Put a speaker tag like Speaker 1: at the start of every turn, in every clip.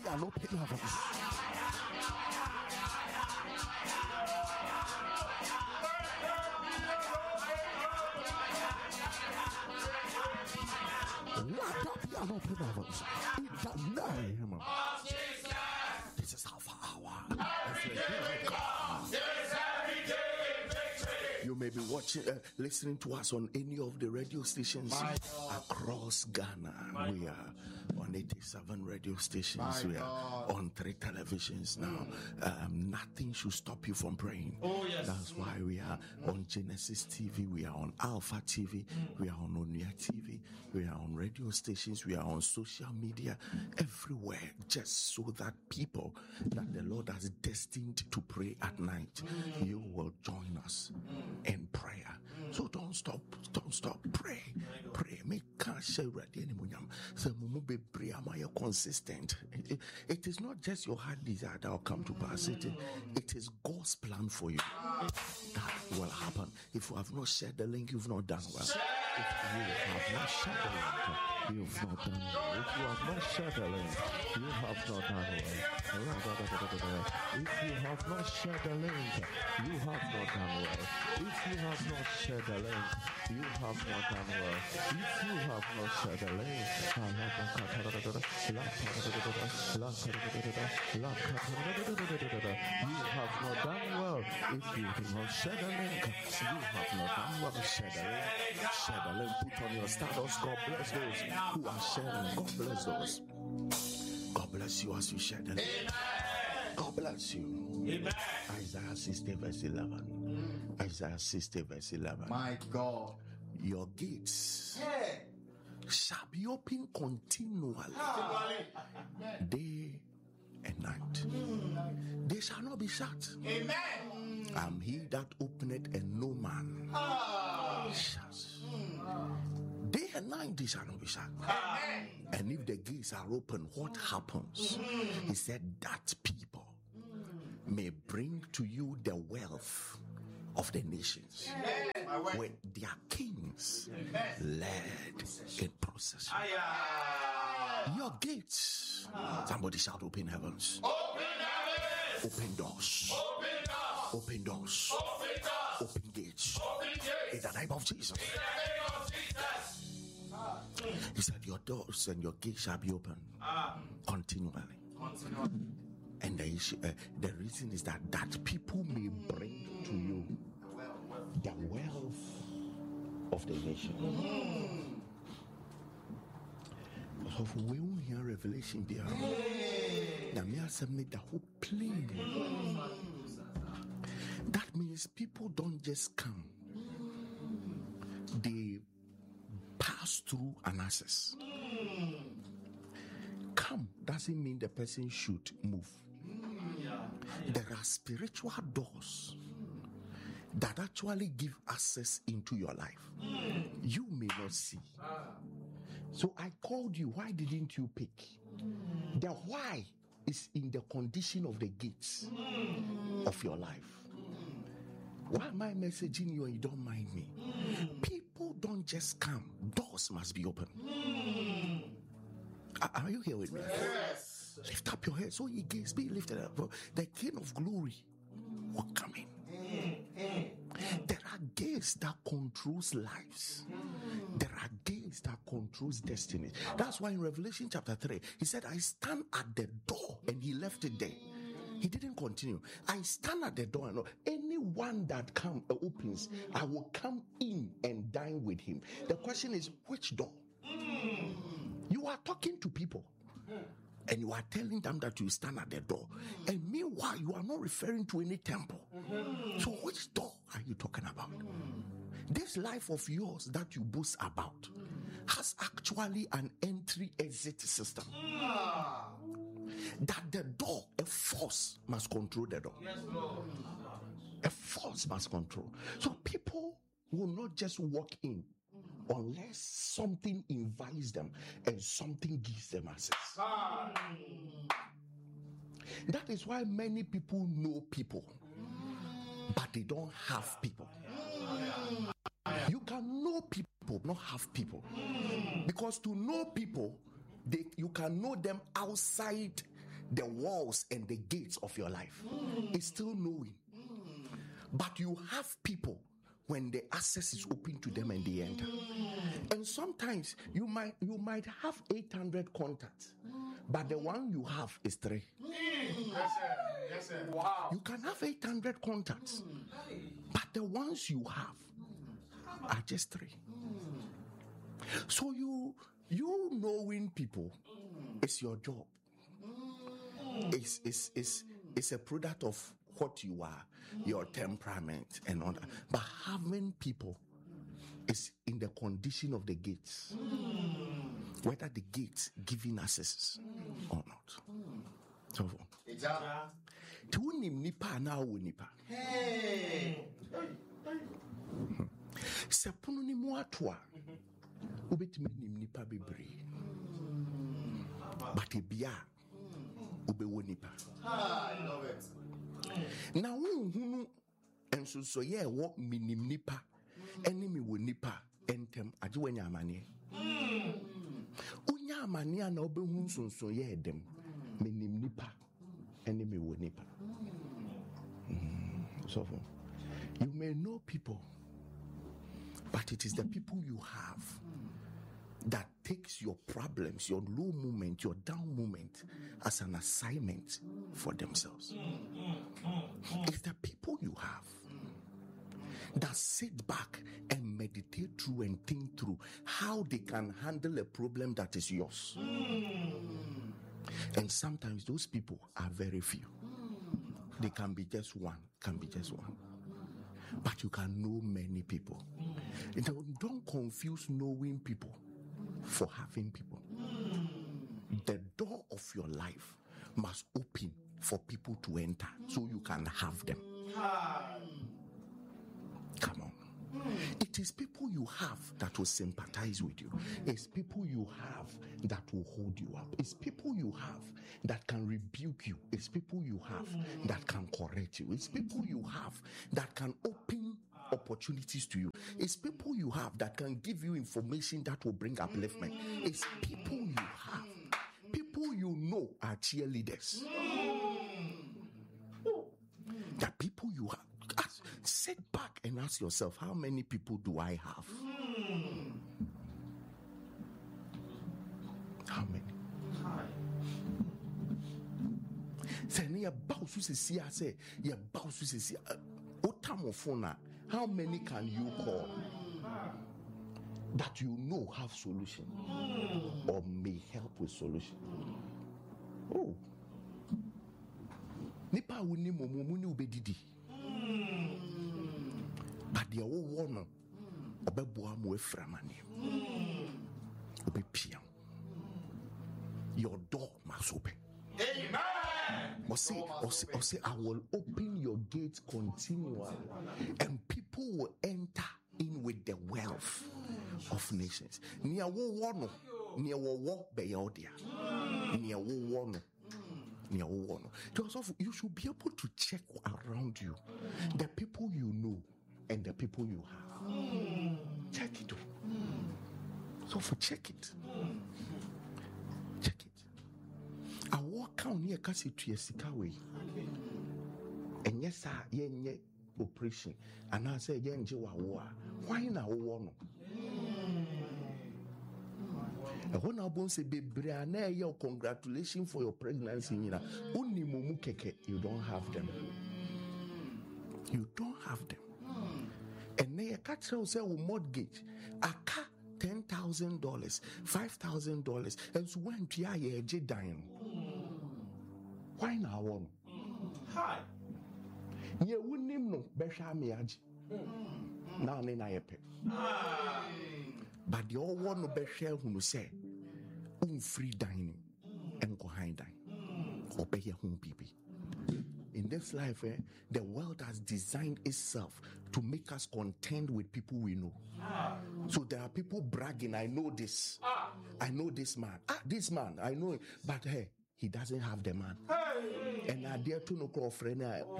Speaker 1: and open heavens. Let there be an open heavens in the name of Jesus. This is Alpha Hour. You may be watching, listening to us on any of the radio stations across Ghana. We are on 87 radio stations. We are on 3 televisions now. Nothing should stop you from praying. That's why we are on Genesis TV. We are on Alpha TV. We are on Onia TV. We are on radio stations. We are on social media. Everywhere, just so that people that the Lord has destined to pray at night, you will join us in prayer. So don't stop, pray. Make sure consistent. It is not just your heart desire that will come to pass. It is God's plan for you. That will happen. If you have not shared the link, you've not done well. If you have not shared the link, you've not done well. If you have not shared the link, you have not done well. If you have not shared the link, you have not done well. If you have not shared the link, you have not done well. If you have not shared the link, you have not done well. If you have not shared the link, you have not done well. Share the link. Share the link. Put on your status. God bless those who are sharing. God bless those. God bless you as you share the link. God bless you. Amen. Isaiah 60 verse 11. Isaiah 60 verse 11.
Speaker 2: My God.
Speaker 1: Your gates shall be open continually, day and night. They shall not be shut.
Speaker 2: Amen.
Speaker 1: I'm he that openeth and no man shuts. Day and night they shall not be shut.
Speaker 2: Amen.
Speaker 1: And if the gates are open, what happens? He said that people may bring to you the wealth of the nations, with their kings led in procession. Your gates, somebody shout, open heavens, open doors, open doors, open gates, in the name of Jesus. He said, your doors and your gates shall be open continually. And the reason is that people may bring to you the wealth of the nation. So if we will hear revelation there, the whole plane. That means people don't just come; they pass through an access. Come doesn't mean the person should move. There are spiritual doors that actually give access into your life. You may not see. So I called you. Why didn't you pick? The why is in the condition of the gates of your life. Why am I messaging you and you don't mind me? People don't just come. Doors must be open. Are you here with me?
Speaker 2: Yes.
Speaker 1: Lift up your head so ye gates be lifted up. The King of glory will come in. There are gates that controls lives. There are gates that controls destiny. That's why in Revelation chapter 3, he said, I stand at the door, and he left it there. He didn't continue. I stand at the door, and anyone that opens, I will come in and dine with him. The question is, which door? You are talking to people, and you are telling them that you stand at the door, and meanwhile you are not referring to any temple. So which door are you talking about? This life of yours that you boast about has actually an entry-exit system. That the door, a force must control the door.
Speaker 2: Yes, Lord.
Speaker 1: A force must control. So people will not just walk in unless something invites them and something gives them access. That is why many people know people, but they don't have people. You can know people, not have people. Because to know people, you can know them outside the walls and the gates of your life. It's still knowing. But you have people when the access is open to them and they enter. And sometimes you might have 800 contacts, but the one you have is 3.
Speaker 2: Yes, sir. Wow.
Speaker 1: You can have 800 contacts, but the ones you have are just 3. So you knowing people is your job. It's a product of what you are, your temperament and all that. But having people is in the condition of the gates, whether the gates giving access or not. So, nipa na wo nipa. Se pono ni mu ato a obetimi nim nipa bebre. But ebia obewo nipa.
Speaker 2: I love it.
Speaker 1: Na hunu enso so ye wo minim nipa ene mi wo nipa entem age wanya amane. Unya amane na obehu nsonso ye edem minim nipa ene mi wo nipa. So you may know people, but it is the people you have that takes your problems, your low moment, your down moment as an assignment for themselves. It's the people you have that sit back and meditate through and think through how they can handle a problem that is yours. And sometimes those people are very few. They can be just one, But you can know many people. Don't confuse knowing people for having people. The door of your life must open for people to enter so you can have them. Come on. It is people you have that will sympathize with you. It's people you have that will hold you up. It's people you have that can rebuke you. It's people you have that can correct you. It's people you have that can open opportunities to you. It's people you have that can give you information that will bring upliftment. It's people you have. People you know are cheerleaders. The people you have. Sit back and ask yourself, how many people do I have? How many? How many can you call that you know have solution or may help with solution? Oh, nipa wuni momuni ubedidi. But the old one, obeboa mo eframani, obepiam. Your door must open.
Speaker 2: Amen.
Speaker 1: Or say, I will open your gates continually, and people will enter in with the wealth of nations. Near wo be yodia. Near wo. You should be able to check around you the people you know and the people you have. Check it. So check it. Check it. I walk out near Cassie to your Sikawe. And yes, sir, ye operation. And I say, why now? And when I won't say, baby, congratulations for your pregnancy. Only mumu keke, you don't have them. You don't have them. And then a catch say will mortgage a car $10,000, $5,000, and so when Pia ye dying. Why now one?
Speaker 2: Hi.
Speaker 1: Ye wouldn't no besha me aji. Now I pay. But the old one no besha who say free dining and go high dine. Or pay your home baby. In this life, the world has designed itself to make us contend with people we know. So there are people bragging, I know this. I know this man. This man, I know it. But hey, he doesn't have the man. And I dare to no call friend.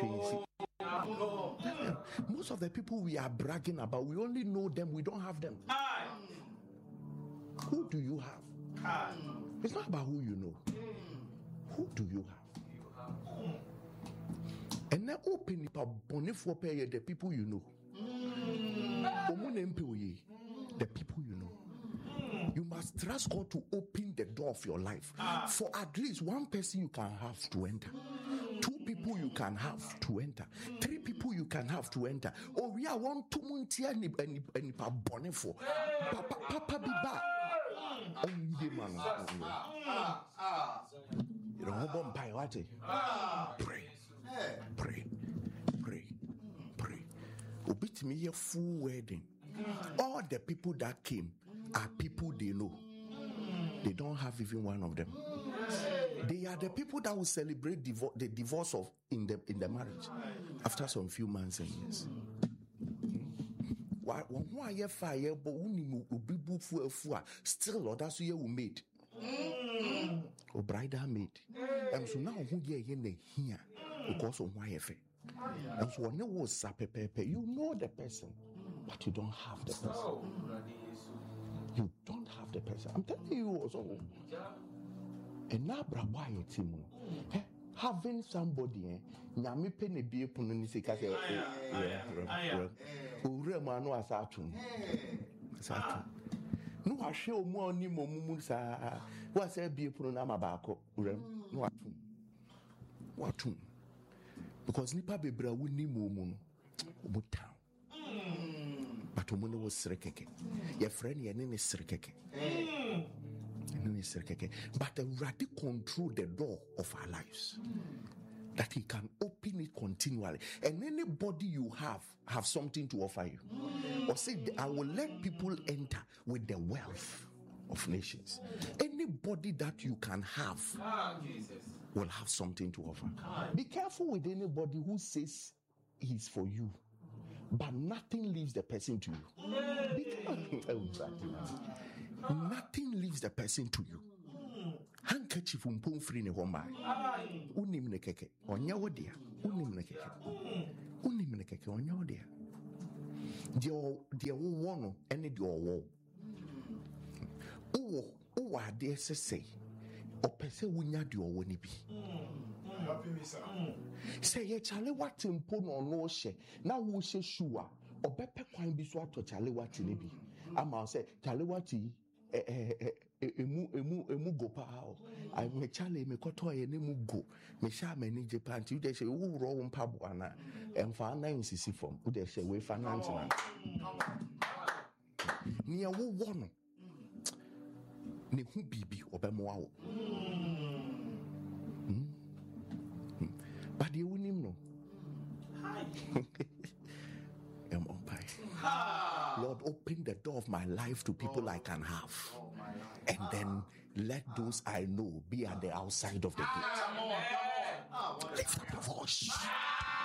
Speaker 1: Most of the people we are bragging about, we only know them, we don't have them. Who do you have? It's not about who you know. Who do you have? And now open it for the people you know. The people you know. You must trust God to open the door of your life. For at least one person you can have to enter. 2 people you can have to enter. 3 people you can have to enter. Oh, we are one to muntia and bonnet for Papa be back. Only man. You don't want to pray. Pray. Obit me a full wedding. All the people that came are people they know. They don't have even one of them. They are the people that will celebrate the divorce of in the marriage after some few months and years. Still, or that's you made. Or bridal maid. And so now who here because of why and so when it was you know the person, but you don't have the person. You don't have the person. I'm telling you also. And now having somebody nyame pe ne bie pono ni sika se urema no asatu no ahwe omu oni momumu sa wa se bie pono na mabaako urem no atum because nipa bebra woni momu no obuta but omu no was srekeke your friend ye ne srekeke but the radical control the door of our lives, that he can open it continually, and anybody you have something to offer you. Or say, I will let people enter with the wealth of nations. Anybody that you can have will have something to offer. Be careful with anybody who says he's for you, but nothing leaves the person to you. Nothing leaves the person to you. Handkerchief umpon free ne homba. Unim ne keke. Onya wodia. Unim ne keke. Onya wodia. Dia wo wono ene dia wo. O wa de say. Opese wunya dia wo ni bi. Say ye chale what mpo no no hye. Na wo hye shuwa. Obepe kwan bi so ato chale what ni bi. Ama say chale what emu go pa I me chale me koto ye ne mu go me sha mani Japan you dey say wo ro wo mpa bo ana emfa na insisi form wo dey say we finance na ni e wo wo no ne hu bibi obemo wa wo but you wonim no am on pie. Lord, open the door of my life to people I can have. And then let those I know be at the outside of the gate. Lift up your voice.